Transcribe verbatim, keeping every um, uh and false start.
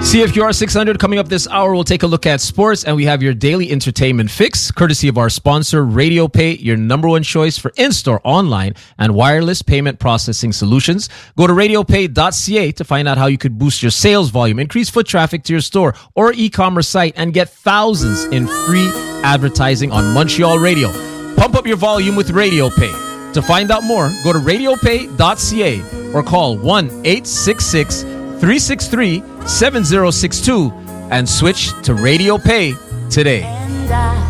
C F Q R six hundred coming up this hour. We'll take a look at sports, and we have your daily entertainment fix, courtesy of our sponsor, RadioPay, your number one choice for in-store, online, and wireless payment processing solutions. Go to radio pay dot c a to find out how you could boost your sales volume, increase foot traffic to your store or e-commerce site, and get thousands in free advertising on Montreal radio. Pump up your volume with RadioPay. To find out more, go to radio pay dot c a or call one eight six six, three six three, seven zero six two and switch to RadioPay today.